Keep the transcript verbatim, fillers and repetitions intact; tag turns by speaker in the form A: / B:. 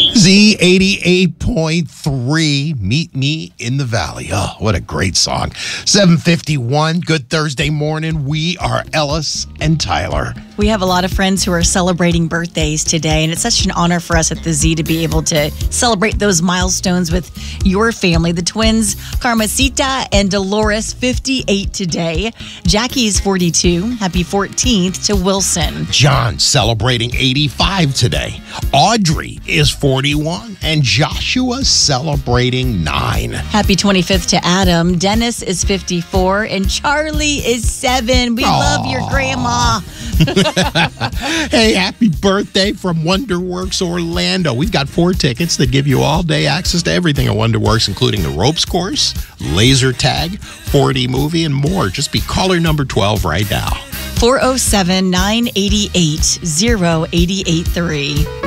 A: Z eighty-eight point three, Meet Me in the Valley. Oh, what a great song. seven fifty-one, good Thursday morning. We are Ellis and Tyler.
B: We have a lot of friends who are celebrating birthdays today, and it's such an honor for us at the Z to be able to celebrate those milestones with your family. The twins, Carmesita and Dolores, fifty-eight today. Jackie's forty-two. Happy fourteenth to Wilson.
A: John celebrating eighty-five today. Audrey is forty-one, and Joshua celebrating nine.
B: Happy twenty-fifth to Adam. Dennis is fifty-four, and Charlie is seven. We
A: Aww.
B: love your grandma.
A: Hey, happy birthday from WonderWorks Orlando. We've got four tickets that give you all-day access to everything at WonderWorks, including the ropes course, laser tag, four D movie, and more. Just be caller number twelve right now.
B: four oh seven, nine eight eight, oh eight eight three.